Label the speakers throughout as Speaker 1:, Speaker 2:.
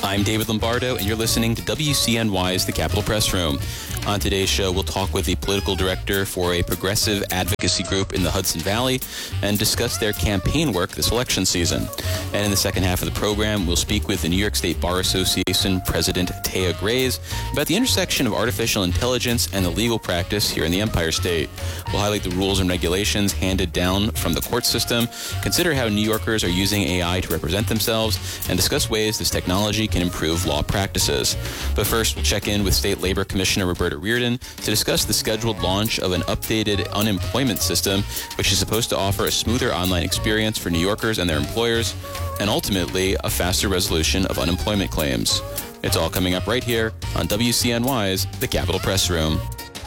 Speaker 1: I'm David Lombardo, and you're listening to WCNY's The Capitol Press Room. On today's show, we'll talk with the political director for a progressive advocacy group in the Hudson Valley and discuss their campaign work this election season. And in the second half of the program, we'll speak with the New York State Bar Association President Taya Grays about the intersection of artificial intelligence and the legal practice here in the Empire State. We'll highlight the rules and regulations handed down from the court system, consider how New Yorkers are using AI to represent themselves, and discuss ways this technology can improve law practices. But first, we'll check in with State Labor Commissioner Roberta Reardon to discuss the scheduled launch of an updated unemployment system, which is supposed to offer a smoother online experience for New Yorkers and their employers, and ultimately a faster resolution of unemployment claims. It's all coming up right here on WCNY's The Capitol Press Room.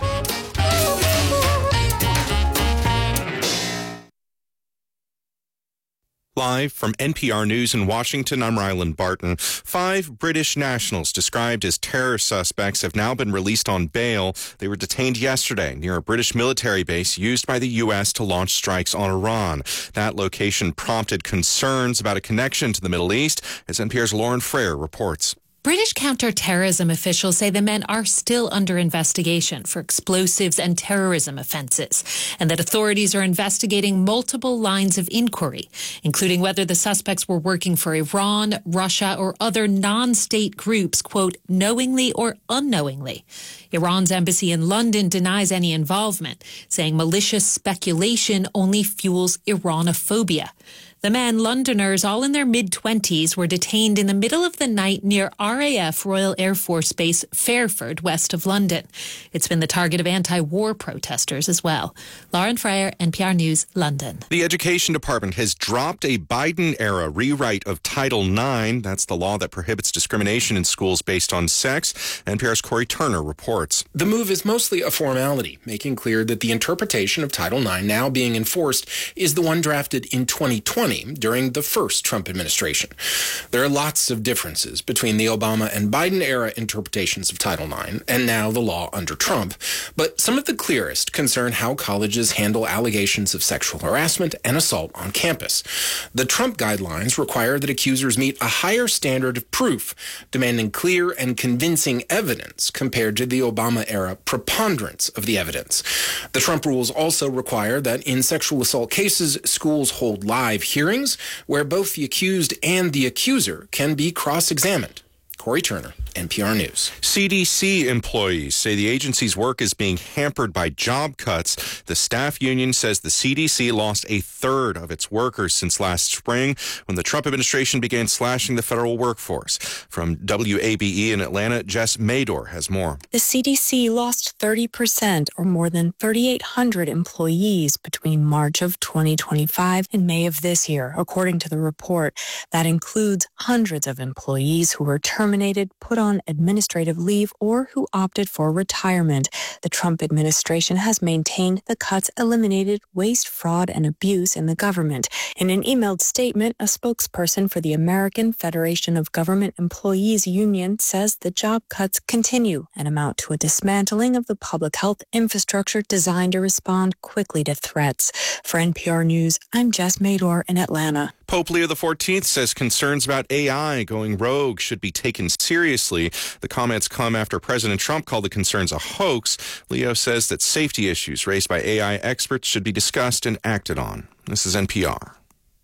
Speaker 2: Live from NPR News in Washington, I'm Ryland Barton. 5 British nationals described as terror suspects have now been released on bail. They were detained yesterday near a British military base used by the U.S. to launch strikes on Iran. That location prompted concerns about a connection to the Middle East, as NPR's Lauren Frayer reports.
Speaker 3: British counter-terrorism officials say the men are still under investigation for explosives and terrorism offenses, and that authorities are investigating multiple lines of inquiry, including whether the suspects were working for Iran, Russia, or other non-state groups, quote, knowingly or unknowingly. Iran's embassy in London denies any involvement, saying malicious speculation only fuels Iranophobia. The men, Londoners, all in their mid-20s, were detained in the middle of the night near RAF Royal Air Force Base Fairford, west of London. It's been the target of anti-war protesters as well. Lauren Frayer, NPR News, London.
Speaker 2: The Education Department has dropped a Biden-era rewrite of Title IX. That's the law that prohibits discrimination in schools based on sex. NPR's Corey Turner reports.
Speaker 4: The move is mostly a formality, making clear that the interpretation of Title IX now being enforced is the one drafted in 2020. During the first Trump administration. There are lots of differences between the Obama and Biden-era interpretations of Title IX and now the law under Trump, but some of the clearest concern how colleges handle allegations of sexual harassment and assault on campus. The Trump guidelines require that accusers meet a higher standard of proof, demanding clear and convincing evidence compared to the Obama-era preponderance of the evidence. The Trump rules also require that in sexual assault cases, schools hold live hearings where both the accused and the accuser can be cross-examined. Corey Turner, NPR News.
Speaker 2: CDC employees say the agency's work is being hampered by job cuts. The staff union says the CDC lost a third of its workers since last spring when the Trump administration began slashing the federal workforce. From WABE in Atlanta, Jess Mador has more.
Speaker 5: The CDC lost 30%, or more than 3,800 employees between March of 2025 and May of this year, according to the report. That includes hundreds of employees who were terminated, put on administrative leave, or who opted for retirement. The Trump administration has maintained the cuts eliminated waste, fraud, and abuse in the government. In an emailed statement, a spokesperson for the American Federation of Government Employees Union says the job cuts continue and amount to a dismantling of the public health infrastructure designed to respond quickly to threats. For NPR News, I'm Jess Mador in Atlanta.
Speaker 2: Pope Leo XIV says concerns about AI going rogue should be taken seriously. The comments come after President Trump called the concerns a hoax. Leo says that safety issues raised by AI experts should be discussed and acted on. This is NPR.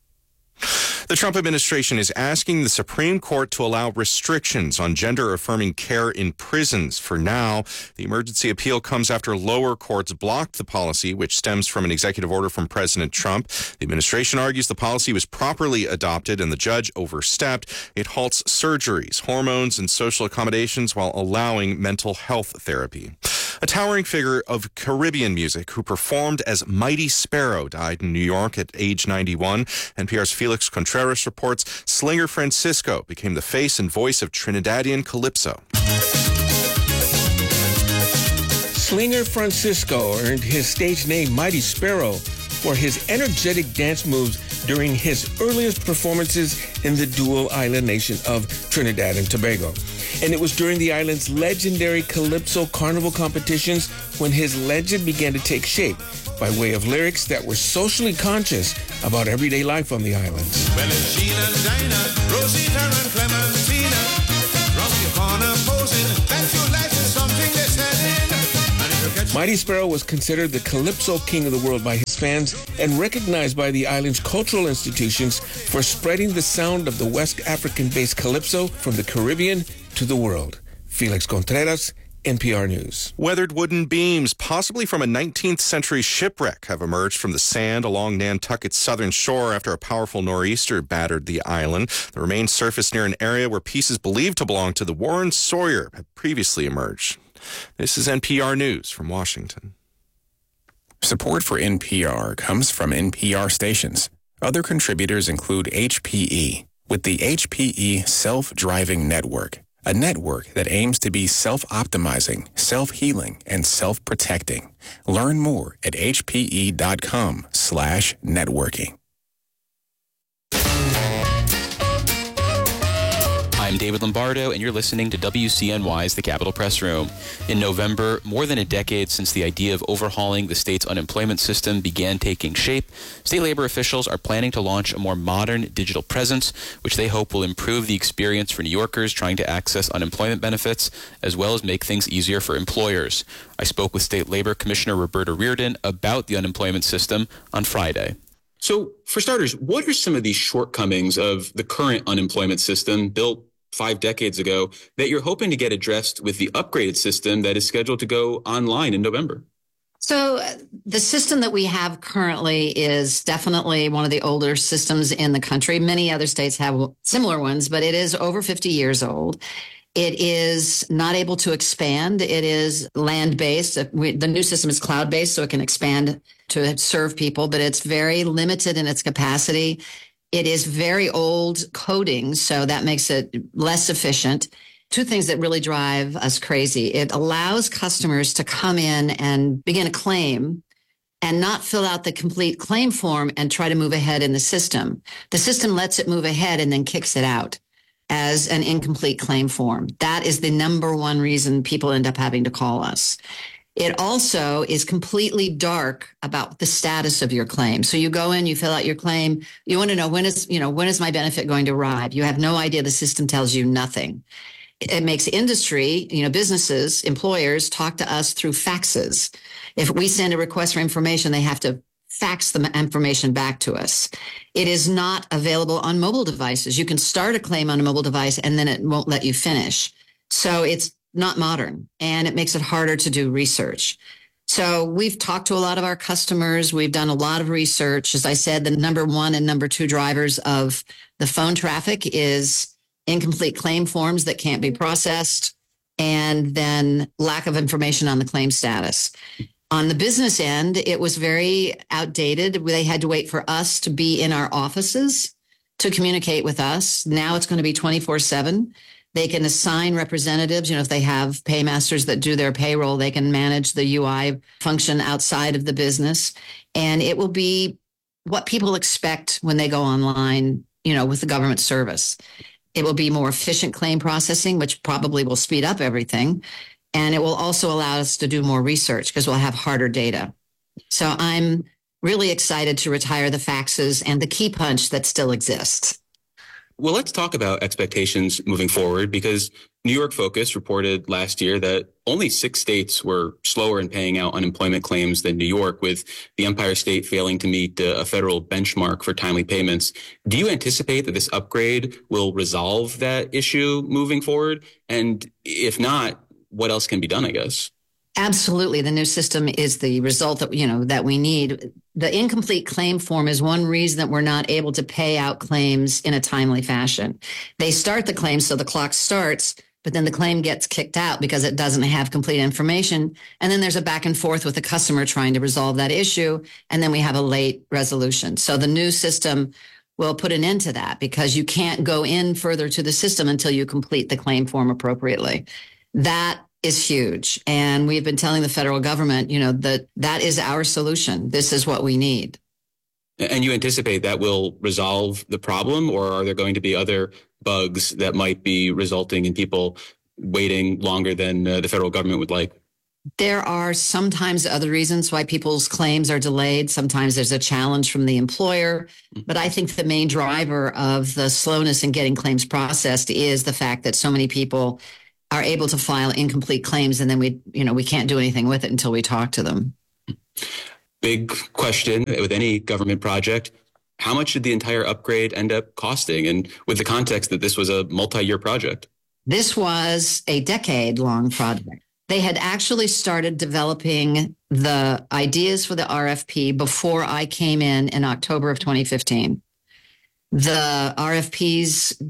Speaker 2: The Trump administration is asking the Supreme Court to allow restrictions on gender-affirming care in prisons. For now, the emergency appeal comes after lower courts blocked the policy, which stems from an executive order from President Trump. The administration argues the policy was properly adopted and the judge overstepped. It halts surgeries, hormones, and social accommodations while allowing mental health therapy. A towering figure of Caribbean music who performed as Mighty Sparrow died in New York at age 91. NPR's Felix Contreras reports Slinger Francisco became the face and voice of Trinidadian calypso.
Speaker 6: Slinger Francisco earned his stage name Mighty Sparrow for his energetic dance moves during his earliest performances in the dual island nation of Trinidad and Tobago. And it was during the island's legendary Calypso Carnival competitions when his legend began to take shape by way of lyrics that were socially conscious about everyday life on the islands.
Speaker 7: Well, it's Sheila, Dinah, Rosita, and Clementina.
Speaker 6: Mighty Sparrow was considered the Calypso King of the world by his fans and recognized by the island's cultural institutions for spreading the sound of the West African-based Calypso from the Caribbean to the world. Felix Contreras, NPR News.
Speaker 2: Weathered wooden beams, possibly from a 19th century shipwreck, have emerged from the sand along Nantucket's southern shore after a powerful nor'easter battered the island. The remains surfaced near an area where pieces believed to belong to the Warren Sawyer had previously emerged. This is NPR News from Washington.
Speaker 7: Support for NPR comes from NPR stations. Other contributors include HPE, with the HPE Self-Driving Network, a network that aims to be self-optimizing, self-healing, and self-protecting. Learn more at hpe.com/networking.
Speaker 1: I'm David Lombardo, and you're listening to WCNY's The Capitol Press Room. In November, more than a decade since the idea of overhauling the state's unemployment system began taking shape, state labor officials are planning to launch a more modern digital presence, which they hope will improve the experience for New Yorkers trying to access unemployment benefits, as well as make things easier for employers. I spoke with State Labor Commissioner Roberta Reardon about the unemployment system on Friday.
Speaker 8: So, for starters, what are some of the shortcomings of the current unemployment system built 5 decades ago that you're hoping to get addressed with the upgraded system that is scheduled to go online in November?
Speaker 9: So the system that we have currently is definitely one of the older systems in the country. Many other states have similar ones, but it is over 50 years old. It is not able to expand. It is land-based. The new system is cloud-based, so it can expand to serve people, but it's very limited in its capacity. It is very old coding, so that makes it less efficient. Two things that really drive us crazy. It allows customers to come in and begin a claim and not fill out the complete claim form and try to move ahead in the system. The system lets it move ahead and then kicks it out as an incomplete claim form. That is the number one reason people end up having to call us. It also is completely dark about the status of your claim. So you go in, you fill out your claim. You want to know when is my benefit going to arrive? You have no idea. The system tells you nothing. It makes industry, businesses, employers talk to us through faxes. If we send a request for information, they have to fax the information back to us. It is not available on mobile devices. You can start a claim on a mobile device and then it won't let you finish. So it's not modern, and it makes it harder to do research. So we've talked to a lot of our customers. We've done a lot of research. As I said, the number one and number two drivers of the phone traffic is incomplete claim forms that can't be processed, and then lack of information on the claim status. On the business end, it was very outdated. They had to wait for us to be in our offices to communicate with us. Now it's going to be 24/7. They can assign representatives. If they have paymasters that do their payroll, they can manage the UI function outside of the business. And it will be what people expect when they go online, with the government service. It will be more efficient claim processing, which probably will speed up everything. And it will also allow us to do more research because we'll have harder data. So I'm really excited to retire the faxes and the key punch that still exists.
Speaker 8: Well, let's talk about expectations moving forward, because New York Focus reported last year that only 6 states were slower in paying out unemployment claims than New York, with the Empire State failing to meet a federal benchmark for timely payments. Do you anticipate that this upgrade will resolve that issue moving forward? And if not, what else can be done, I guess?
Speaker 9: Absolutely. The new system is the result that, that we need. The incomplete claim form is one reason that we're not able to pay out claims in a timely fashion. They start the claim, so the clock starts, but then the claim gets kicked out because it doesn't have complete information. And then there's a back and forth with the customer trying to resolve that issue. And then we have a late resolution. So the new system will put an end to that, because you can't go in further to the system until you complete the claim form appropriately. That is huge. And we've been telling the federal government, that is our solution. This is what we need.
Speaker 8: And you anticipate that will resolve the problem, or are there going to be other bugs that might be resulting in people waiting longer than the federal government would like?
Speaker 9: There are sometimes other reasons why people's claims are delayed. Sometimes there's a challenge from the employer. But I think the main driver of the slowness in getting claims processed is the fact that so many people are able to file incomplete claims, and then we can't do anything with it until we talk to them.
Speaker 8: Big question with any government project. How much did the entire upgrade end up costing? And with the context that this was a multi-year project?
Speaker 9: This was a decade-long project. They had actually started developing the ideas for the RFP before I came in October of 2015. The RFPs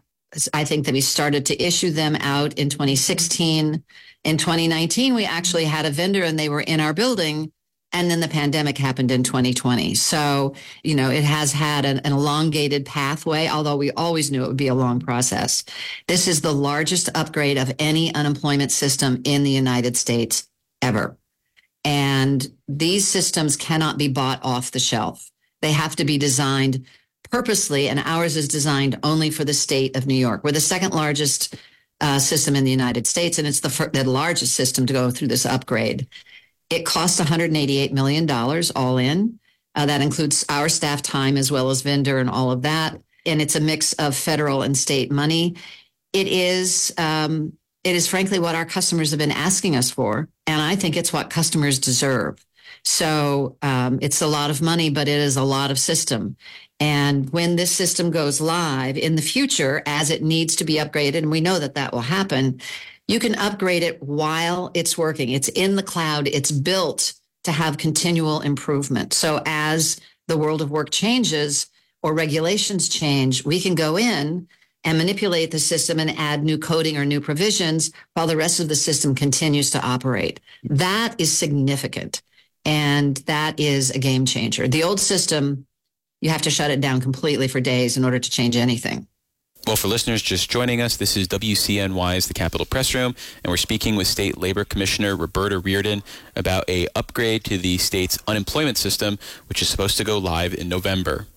Speaker 9: I think that we started to issue them out in 2016. In 2019, we actually had a vendor and they were in our building. And then the pandemic happened in 2020. So, it has had an elongated pathway, although we always knew it would be a long process. This is the largest upgrade of any unemployment system in the United States ever. And these systems cannot be bought off the shelf. They have to be designed purposely, and ours is designed only for the state of New York. We're the second largest system in the United States, and it's the largest system to go through this upgrade. It costs $188 million all in. That includes our staff time as well as vendor and all of that. And it's a mix of federal and state money. It is frankly what our customers have been asking us for. And I think it's what customers deserve. So it's a lot of money, but it is a lot of system. And when this system goes live in the future, as it needs to be upgraded, and we know that will happen, you can upgrade it while it's working. It's in the cloud. It's built to have continual improvement. So as the world of work changes or regulations change, we can go in and manipulate the system and add new coding or new provisions while the rest of the system continues to operate. That is significant. And that is a game changer. The old system, you have to shut it down completely for days in order to change anything.
Speaker 1: Well, for listeners just joining us, this is WCNY's The Capitol Press Room, and we're speaking with State Labor Commissioner Roberta Reardon about a upgrade to the state's unemployment system, which is supposed to go live in November.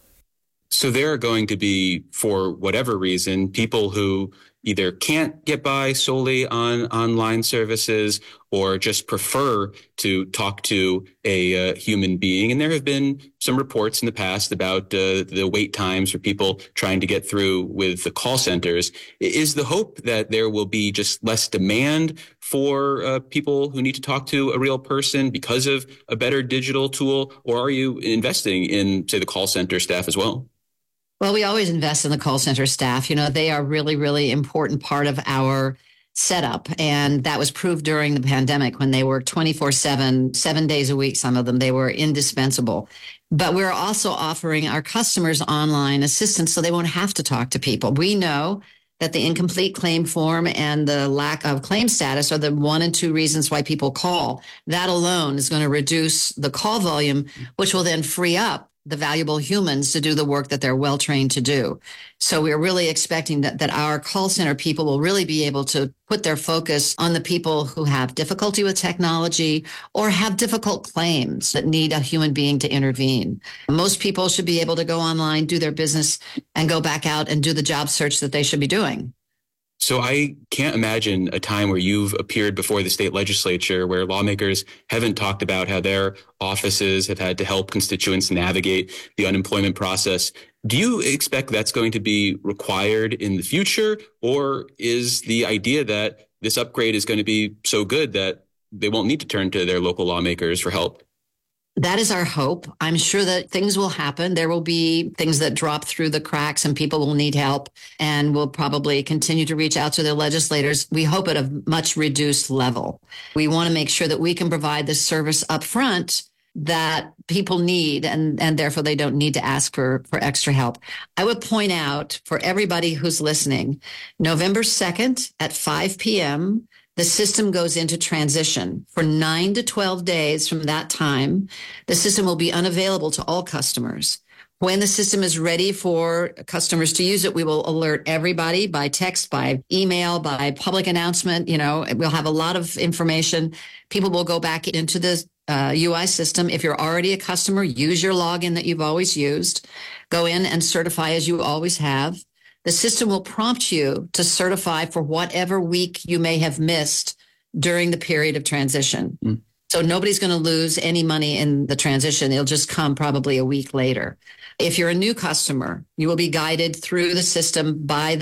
Speaker 8: So there are going to be, for whatever reason, people who either can't get by solely on online services or just prefer to talk to a human being. And there have been some reports in the past about the wait times for people trying to get through with the call centers. Is the hope that there will be just less demand for people who need to talk to a real person because of a better digital tool? Or are you investing in, say, the call center staff as well?
Speaker 9: Well, we always invest in the call center staff. They are really, really important part of our setup. And that was proved during the pandemic when they worked 24/7, 7 days a week. Some of them, they were indispensable. But we're also offering our customers online assistance so they won't have to talk to people. We know that the incomplete claim form and the lack of claim status are the 1 and 2 reasons why people call. That alone is going to reduce the call volume, which will then free up the valuable humans to do the work that they're well trained to do. So we're really expecting that our call center people will really be able to put their focus on the people who have difficulty with technology or have difficult claims that need a human being to intervene. Most people should be able to go online, do their business, and go back out and do the job search that they should be doing.
Speaker 8: So I can't imagine a time where you've appeared before the state legislature where lawmakers haven't talked about how their offices have had to help constituents navigate the unemployment process. Do you expect that's going to be required in the future? Or is the idea that this upgrade is going to be so good that they won't need to turn to their local lawmakers for help?
Speaker 9: That is our hope. I'm sure that things will happen. There will be things that drop through the cracks and people will need help and will probably continue to reach out to their legislators. We hope at a much reduced level. We want to make sure that we can provide the service up front that people need and therefore they don't need to ask for extra help. I would point out for everybody who's listening, November 2nd at 5 p.m., the system goes into transition for 9 to 12 days from that time. The system will be unavailable to all customers. When the system is ready for customers to use it, we will alert everybody by text, by email, by public announcement. We'll have a lot of information. People will go back into the UI system. If you're already a customer, use your login that you've always used. Go in and certify as you always have. The system will prompt you to certify for whatever week you may have missed during the period of transition. So nobody's going to lose any money in the transition. It'll just come probably a week later. If you're a new customer, you will be guided through the system by the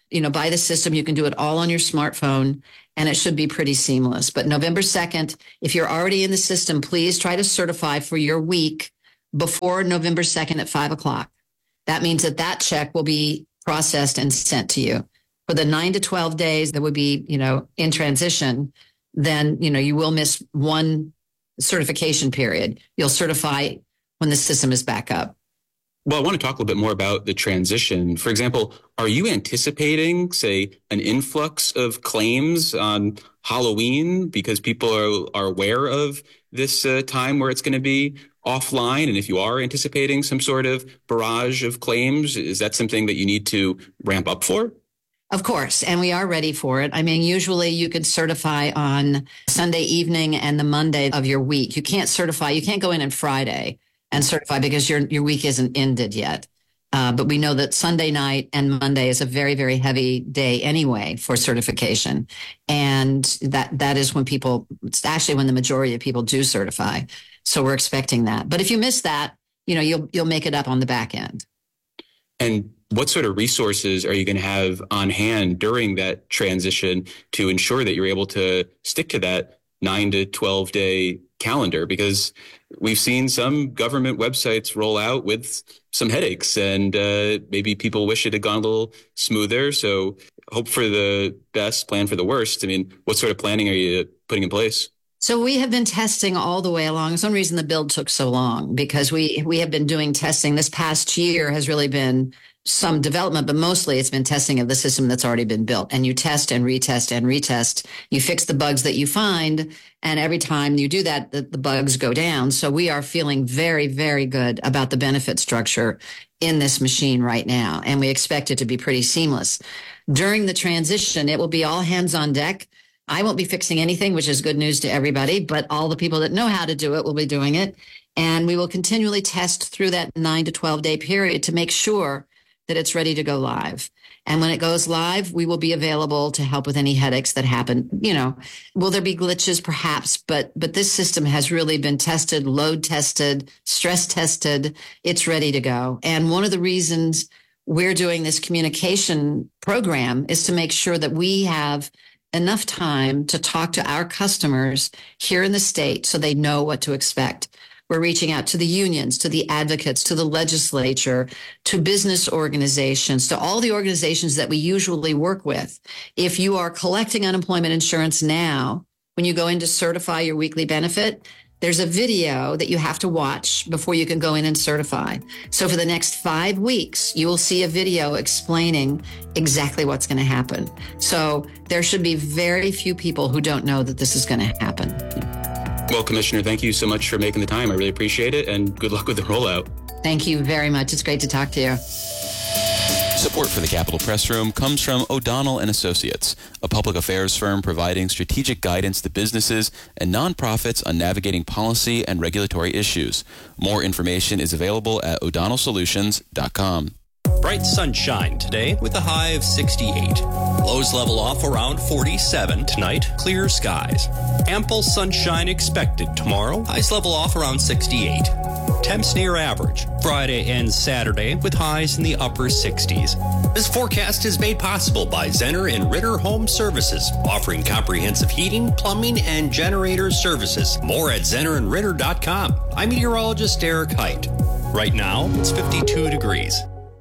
Speaker 9: buy the system. You can do it all on your smartphone, and it should be pretty seamless. But November 2nd, if you're already in the system, please try to certify for your week before November 2nd at 5 o'clock. That means that check will be processed and sent to you. For the 9 to 12 days that would be, in transition, then, you will miss one certification period. You'll certify when the system is back up.
Speaker 8: Well, I want to talk a little bit more about the transition. For example, are you anticipating, say, an influx of claims on Halloween because people are aware of this time where it's going to be offline? And if you are anticipating some sort of barrage of claims, is that something that you need to ramp up for?
Speaker 9: Of course, and we are ready for it. I mean, usually you could certify on Sunday evening and the Monday of your week. You can't go in on Friday and certify because your week isn't ended yet. But we know that Sunday night and Monday is a very, very heavy day anyway for certification. And that is when it's actually when the majority of people do certify. So we're expecting that. But if you miss that, you'll make it up on the back end.
Speaker 8: And what sort of resources are you going to have on hand during that transition to ensure that you're able to stick to that 9 to 12 day calendar? Because we've seen some government websites roll out with some headaches, and maybe people wish it had gone a little smoother. So hope for the best, plan for the worst. I mean, what sort of planning are you putting in place?
Speaker 9: So we have been testing all the way along. There's one reason the build took so long, because we have been doing testing. This past year has really been some development, but mostly it's been testing of the system that's already been built. And you test and retest and retest. You fix the bugs that you find. And every time you do that, the bugs go down. So we are feeling very, very good about the benefit structure in this machine right now. And we expect it to be pretty seamless. During the transition, it will be all hands on deck. I won't be fixing anything, which is good news to everybody, but all the people that know how to do it will be doing it. And we will continually test through that 9 to 12 day period to make sure that it's ready to go live. And when it goes live, we will be available to help with any headaches that happen. Will there be glitches? Perhaps, but this system has really been tested, load tested, stress tested. It's ready to go. And one of the reasons we're doing this communication program is to make sure that we have enough time to talk to our customers here in the state so they know what to expect. We're reaching out to the unions, to the advocates, to the legislature, to business organizations, to all the organizations that we usually work with. If you are collecting unemployment insurance now, when you go in to certify your weekly benefit, there's a video that you have to watch before you can go in and certify. So for the next 5 weeks, you will see a video explaining exactly what's going to happen. So there should be very few people who don't know that this is going to happen.
Speaker 8: Well, Commissioner, thank you so much for making the time. I really appreciate it, and good luck with the rollout.
Speaker 9: Thank you very much. It's great to talk to you.
Speaker 1: Support for the Capitol Press Room comes from O'Donnell & Associates, a public affairs firm providing strategic guidance to businesses and nonprofits on navigating policy and regulatory issues. More information is available at o'donnellsolutions.com.
Speaker 10: Bright sunshine today with a high of 68. Lows level off around 47 tonight. Clear skies. Ample sunshine expected tomorrow. Highs level off around 68. Temps near average. Friday and Saturday with highs in the upper 60s. This forecast is made possible by Zenner and Ritter Home Services, offering comprehensive heating, plumbing, and generator services. More at zennerandritter.com. I'm meteorologist Eric Height. Right now, it's 52 degrees.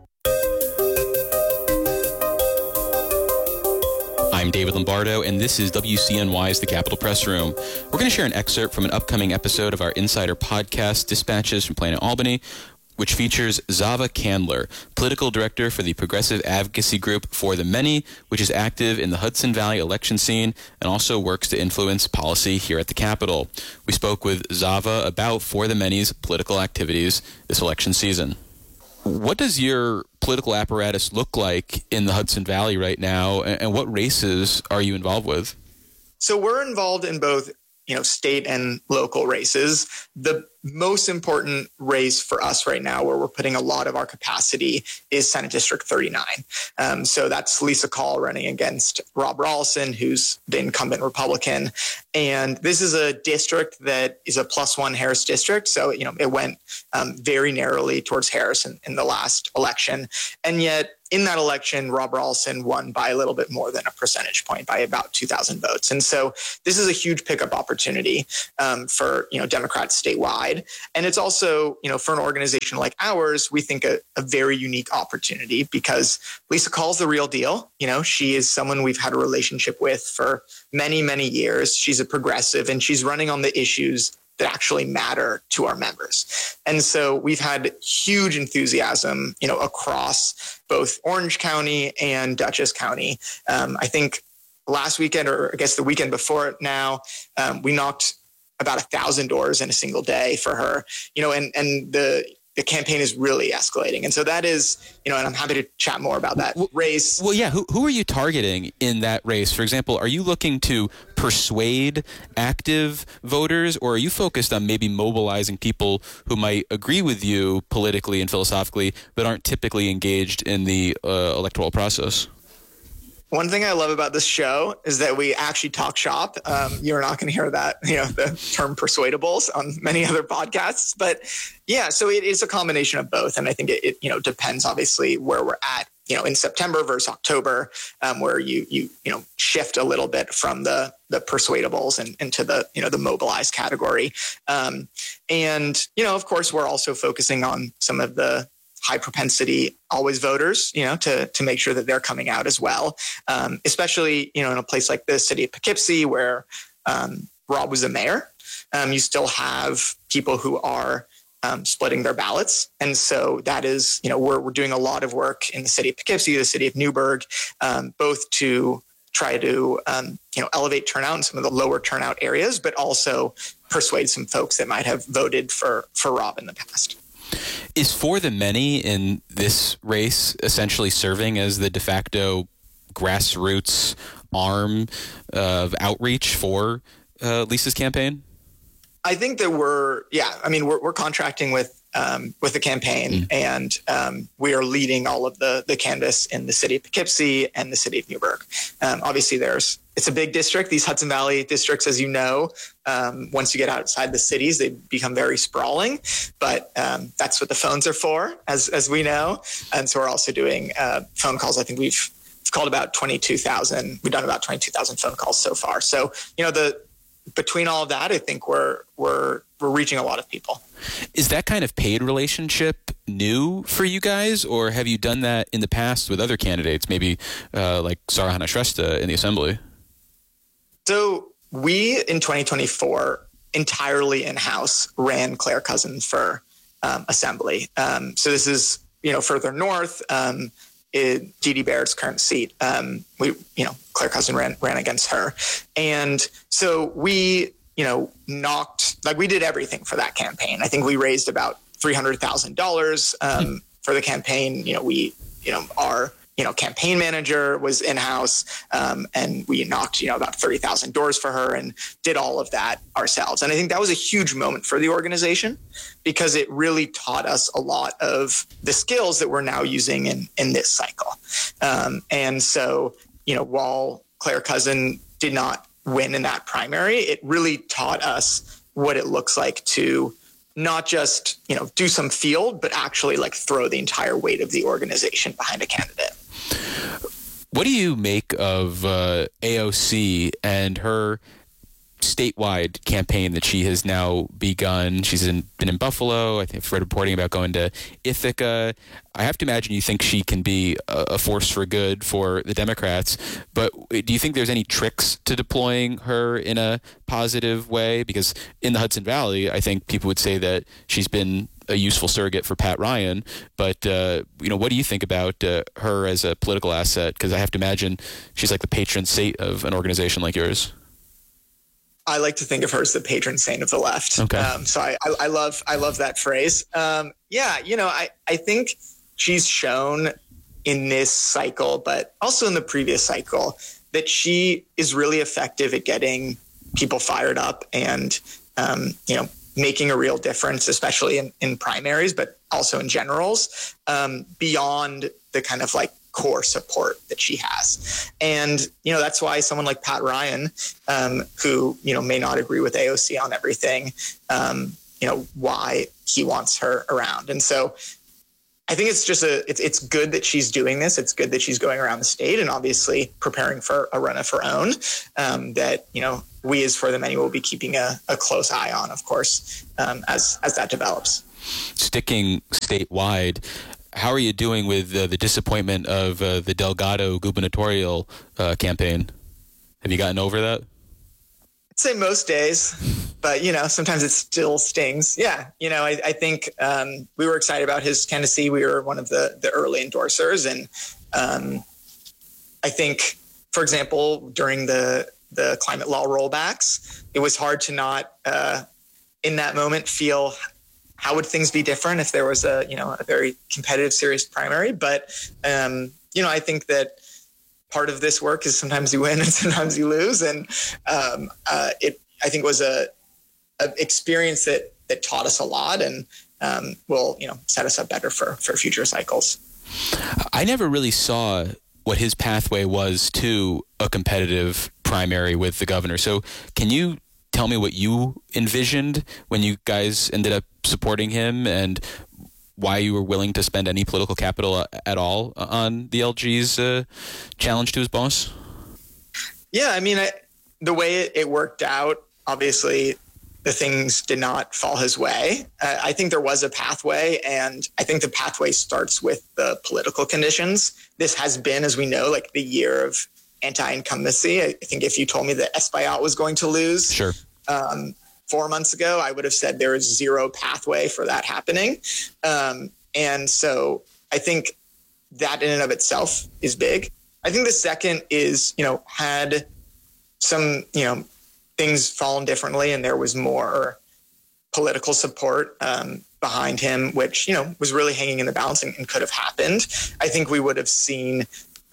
Speaker 1: I'm David Lombardo, and this is WCNY's The Capitol Press Room. We're going to share an excerpt from an upcoming episode of our Insider podcast, Dispatches from Planet Albany, which features Zava Candler, political director for the progressive advocacy group For the Many, which is active in the Hudson Valley election scene and also works to influence policy here at the Capitol. We spoke with Zava about For the Many's political activities this election season. What does your political apparatus look like in the Hudson Valley right now, and what races are you involved with?
Speaker 11: So we're involved in both, state and local races. The most important race for us right now, where we're putting a lot of our capacity, is Senate District 39. So that's Lisa Call running against Rob Rawlson, who's the incumbent Republican. And this is a district that is a +1 Harris district. So, it went very narrowly towards Harris in the last election. And yet in that election, Rob Ralston won by a little bit more than a percentage point, by about 2,000 votes. And so this is a huge pickup opportunity for, Democrats statewide. And it's also, for an organization like ours, we think a very unique opportunity because Lisa Call's the real deal. She is someone we've had a relationship with for many, many years. She's a progressive and she's running on the issues that actually matter to our members. And so we've had huge enthusiasm, across both Orange County and Dutchess County. I think last weekend, or I guess the weekend before it now, we knocked about 1,000 doors in a single day for her, and the campaign is really escalating. And so that is, and I'm happy to chat more about that race.
Speaker 1: Well, yeah. Who are you targeting in that race? For example, are you looking to persuade active voters, or are you focused on maybe mobilizing people who might agree with you politically and philosophically, but aren't typically engaged in the electoral process?
Speaker 11: One thing I love about this show is that we actually talk shop. You're not going to hear that, the term persuadables on many other podcasts. But yeah, so it is a combination of both. And I think it depends obviously where we're at, in September versus October, where you shift a little bit from the persuadables and into the, the mobilized category. And of course, we're also focusing on some of the high propensity always voters, to make sure that they're coming out as well. Especially, in a place like the city of Poughkeepsie where Rob was the mayor, you still have people who are splitting their ballots. And so that is, we're doing a lot of work in the city of Poughkeepsie, the city of Newburgh, both to try to, elevate turnout in some of the lower turnout areas, but also persuade some folks that might have voted for Rob in the past.
Speaker 1: Is For the Many in this race essentially serving as the de facto grassroots arm of outreach for Lisa's campaign?
Speaker 11: I think that we're contracting with the campaign, and we are leading all of the canvass in the city of Poughkeepsie and the city of Newburgh. Obviously, it's a big district. These Hudson Valley districts, as you know, once you get outside the cities, they become very sprawling. But that's what the phones are for, as we know. And so we're also doing phone calls. I think we've called about 22,000. We've done about 22,000 phone calls so far. So between all of that, I think we're reaching a lot of people.
Speaker 1: Is that kind of paid relationship new for you guys, or have you done that in the past with other candidates, maybe like Sarah Hanna-Shrestha in the Assembly? So we, in 2024, entirely in-house ran Claire Cousin for Assembly. So this is, further north, Dee Dee Baird's current seat. Claire Cousin ran against her. And so we, we did everything for that campaign. I think we raised about $300,000 for the campaign. Our campaign manager was in-house, and we knocked, about 30,000 doors for her and did all of that ourselves. And I think that was a huge moment for the organization because it really taught us a lot of the skills that we're now using in this cycle. And so, while Claire Cousin did not win in that primary, it really taught us what it looks like to not just, do some field, but actually throw the entire weight of the organization behind a candidate. What do you make of AOC and her statewide campaign that she has now begun? She's been in Buffalo. I think I've read reporting about going to Ithaca. I have to imagine you think she can be a force for good for the Democrats, but do you think there's any tricks to deploying her in a positive way? Because in the Hudson Valley, I think people would say that she's been a useful surrogate for Pat Ryan, but what do you think about her as a political asset? Because I have to imagine she's like the patron saint of an organization like yours.
Speaker 11: I like to think of her as the patron saint of the left.
Speaker 1: Okay.
Speaker 11: So I love that phrase. I think she's shown in this cycle, but also in the previous cycle, that she is really effective at getting people fired up and, making a real difference, especially in primaries, but also in generals, beyond the kind of core support that she has. And, that's why someone like Pat Ryan, who, may not agree with AOC on everything, why he wants her around. And so I think it's just it's good that she's doing this. It's good that she's going around the state and obviously preparing for a run of her own, that, we as For the Many will be keeping a close eye on, of course, as that develops.
Speaker 1: Sticking statewide, how are you doing with the disappointment of the Delgado gubernatorial campaign? Have you gotten over that?
Speaker 11: I'd say most days, but, sometimes it still stings. Yeah. I think we were excited about his candidacy. We were one of the early endorsers. And I think, for example, during the climate law rollbacks, it was hard to not, in that moment, feel how would things be different if there was a very competitive, serious primary. But, I think that part of this work is sometimes you win and sometimes you lose. And I think was a experience that taught us a lot and will, set us up better for future cycles.
Speaker 1: I never really saw what his pathway was to a competitive primary with the governor. So can you tell me what you envisioned when you guys ended up supporting him and why you were willing to spend any political capital at all on the LG's challenge to his boss?
Speaker 11: Yeah, the way it worked out, obviously the things did not fall his way. I think there was a pathway, and I think the pathway starts with the political conditions. This has been, as we know, the year of anti-incumbency. I think if you told me that Espaillat was going to lose,
Speaker 1: sure,
Speaker 11: 4 months ago, I would have said there is zero pathway for that happening. And so I think that in and of itself is big. I think the second is, had some, things fallen differently and there was more political support behind him, which, was really hanging in the balance and could have happened. I think we would have seen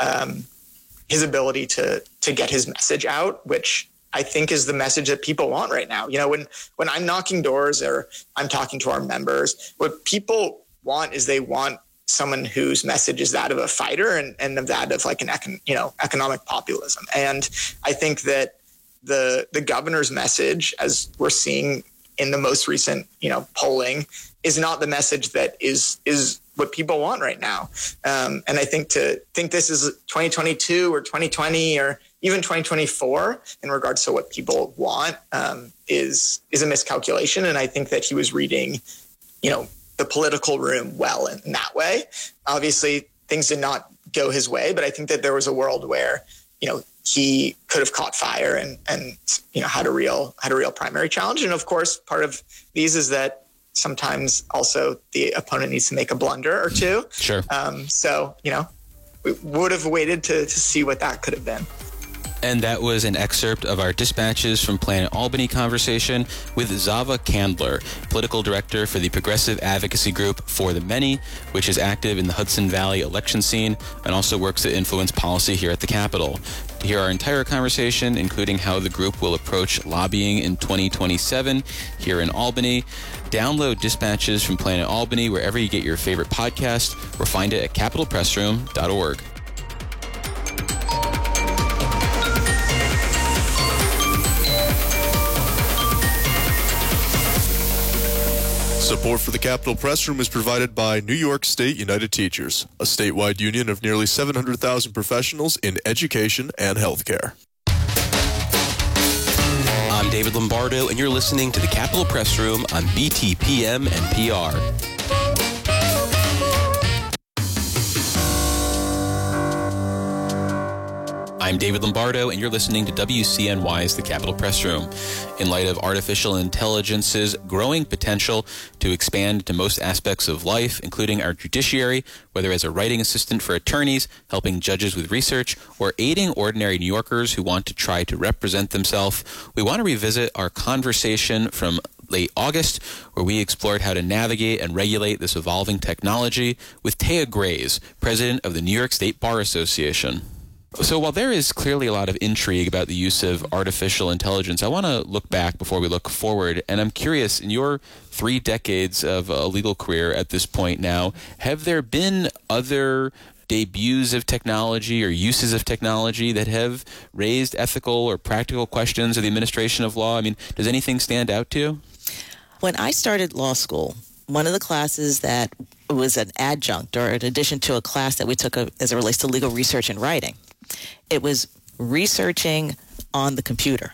Speaker 11: his ability to get his message out, which I think is the message that people want right now. When I'm knocking doors or I'm talking to our members, what people want is they want someone whose message is that of a fighter and of that of economic populism. And I think that the governor's message, as we're seeing in the most recent, polling, is not the message that is what people want right now. And I think to think this is 2022 or 2020 or even 2024 in regards to what people want is a miscalculation. And I think that he was reading, the political room well in that way. Obviously, things did not go his way, but I think that there was a world where, he could have caught fire and had a real primary challenge. And of course, part of these is that sometimes also the opponent needs to make a blunder or two.
Speaker 1: Sure.
Speaker 11: So, we would have waited to see what that could have been.
Speaker 1: And that was an excerpt of our Dispatches from Planet Albany conversation with Zava Candler, political director for the progressive advocacy group For the Many, which is active in the Hudson Valley election scene and also works to influence policy here at the Capitol. To hear our entire conversation, including how the group will approach lobbying in 2027 here in Albany, download Dispatches from Planet Albany wherever you get your favorite podcast or find it at capitolpressroom.org.
Speaker 12: Support for the Capitol Press Room is provided by New York State United Teachers, a statewide union of nearly 700,000 professionals in education and healthcare.
Speaker 1: I'm David Lombardo, and you're listening to the Capitol Press Room on BTPM NPR. I'm David Lombardo, and you're listening to WCNY's The Capitol Press Room. In light of artificial intelligence's growing potential to expand to most aspects of life, including our judiciary, whether as a writing assistant for attorneys, helping judges with research, or aiding ordinary New Yorkers who want to try to represent themselves, we want to revisit our conversation from late August, where we explored how to navigate and regulate this evolving technology with Taya Grays, president of the New York State Bar Association. So while there is clearly a lot of intrigue about the use of artificial intelligence, I want to look back before we look forward. And I'm curious, in your 3 decades of a legal career at this point now, have there been other debuts of technology or uses of technology that have raised ethical or practical questions of the administration of law? I mean, does anything stand out to you?
Speaker 13: When I started law school, one of the classes that was an adjunct or an addition to a class that we took as it relates to legal research and writing. It was researching on the computer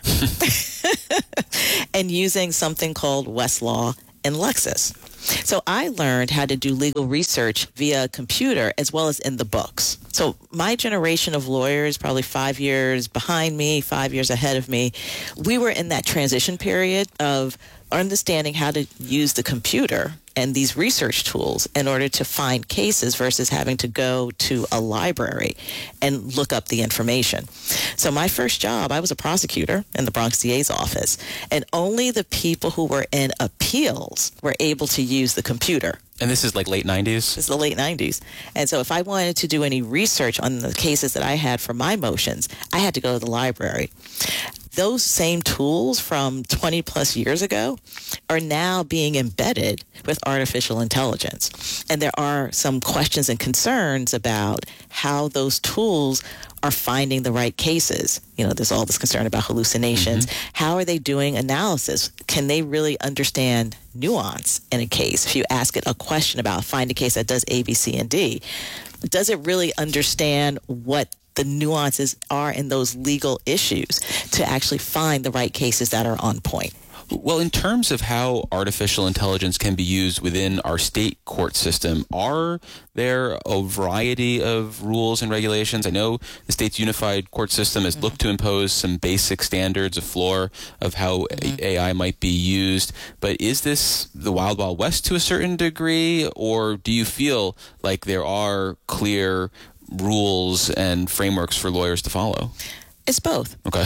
Speaker 13: and using something called Westlaw and Lexis. So I learned how to do legal research via computer as well as in the books. So my generation of lawyers, probably 5 years behind me, 5 years ahead of me, we were in that transition period of understanding how to use the computer and these research tools in order to find cases versus having to go to a library and look up the information. So my first job, I was a prosecutor in the Bronx DA's office, and only the people who were in appeals were able to use the computer.
Speaker 1: And this is like late 90s?
Speaker 13: This is the late 90s. And so if I wanted to do any research on the cases that I had for my motions, I had to go to the library. Those same tools from 20 plus years ago are now being embedded with artificial intelligence. And there are some questions and concerns about how those tools are finding the right cases. You know, there's all this concern about hallucinations. Mm-hmm. How are they doing analysis? Can they really understand nuance in a case? If you ask it a question about find a case that does A, B, C, and D, does it really understand what the nuances are in those legal issues to actually find the right cases that are on point?
Speaker 1: Well, in terms of how artificial intelligence can be used within our state court system, are there a variety of rules and regulations? I know the state's unified court system has looked to impose some basic standards, a floor of how AI might be used, but is this the Wild Wild West to a certain degree, or do you feel like there are clear rules and frameworks for lawyers to follow?
Speaker 13: It's both.
Speaker 1: Okay.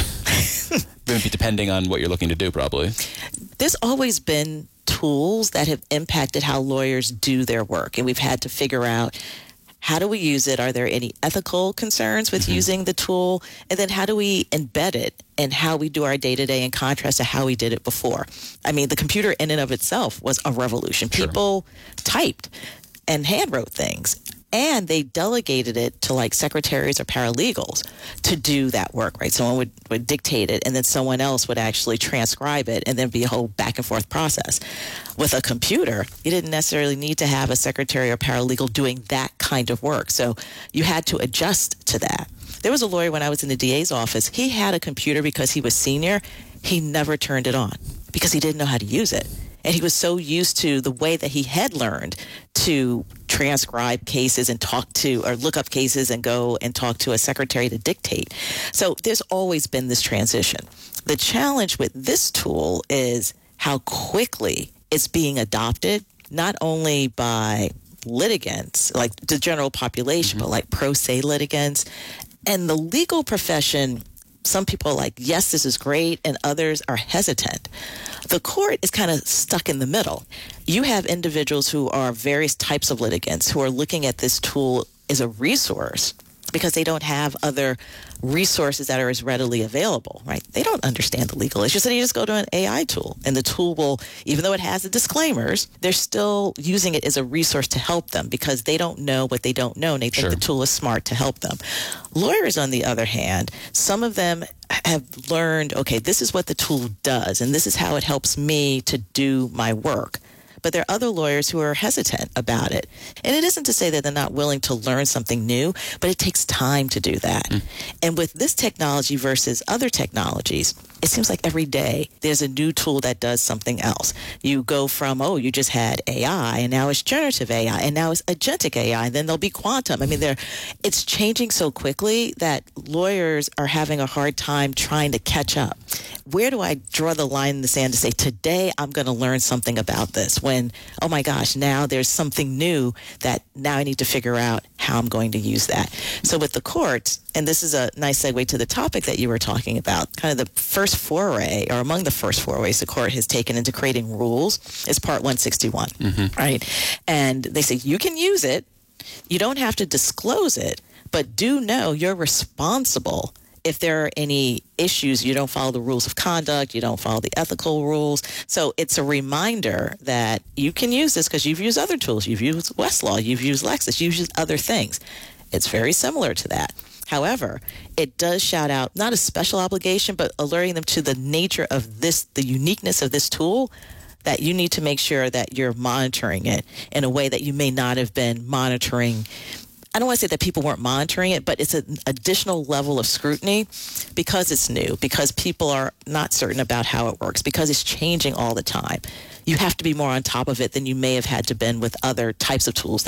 Speaker 1: Maybe depending on what you're looking to do, probably.
Speaker 13: There's always been tools that have impacted how lawyers do their work, and we've had to figure out how do we use it? Are there any ethical concerns with using the tool? And then how do we embed it in how we do our day-to-day in contrast to how we did it before? I mean, the computer in and of itself was a revolution.
Speaker 1: Sure.
Speaker 13: People typed and handwrote things. And they delegated it to like secretaries or paralegals to do that work, right? Someone would dictate it, and then someone else would actually transcribe it, and then be a whole back and forth process. With a computer, you didn't necessarily need to have a secretary or paralegal doing that kind of work. So you had to adjust to that. There was a lawyer when I was in the DA's office. He had a computer because he was senior. He never turned it on because he didn't know how to use it. And he was so used to the way that he had learned to transcribe cases and talk to or look up cases and go and talk to a secretary to dictate. So there's always been this transition. The challenge with this tool is how quickly it's being adopted, not only by litigants, like the general population, but like pro se litigants. And the legal profession, some people are like, yes, this is great, and others are hesitant. The court is kind of stuck in the middle. You have individuals who are various types of litigants who are looking at this tool as a resource because they don't have other resources that are as readily available, right? They don't understand the legal issues, and you just go to an AI tool, and the tool will, even though it has the disclaimers, they're still using it as a resource to help them because they don't know what they don't know, and they think the tool is smart to help them. Lawyers, on the other hand, some of them have learned, okay, this is what the tool does, and this is how it helps me to do my work. But there are other lawyers who are hesitant about it. And it isn't to say that they're not willing to learn something new, but it takes time to do that. And with this technology versus other technologies, it seems like every day there's a new tool that does something else. You go from, oh, you just had AI, and now it's generative AI, and now it's agentic AI, and then there'll be quantum. I mean, it's changing so quickly that lawyers are having a hard time trying to catch up. Where do I draw the line in the sand to say, today I'm going to learn something about this, when, oh my gosh, now there's something new that now I need to figure out how I'm going to use that. So with the courts, and this is a nice segue to the topic that you were talking about, kind of the first foray, or among the first forays the court has taken into creating rules is Part 161, right? And they say you can use it, you don't have to disclose it, but do know you're responsible if there are any issues, you don't follow the rules of conduct, you don't follow the ethical rules. So it's a reminder that you can use this because you've used other tools. You've used Westlaw, you've used Lexis, you've used other things. It's very similar to that. However, it does shout out not a special obligation, but alerting them to the nature of this, the uniqueness of this tool, that you need to make sure that you're monitoring it in a way that you may not have been monitoring. I don't want to say that people weren't monitoring it, but it's an additional level of scrutiny because it's new, because people are not certain about how it works, because it's changing all the time. You have to be more on top of it than you may have had to been with other types of tools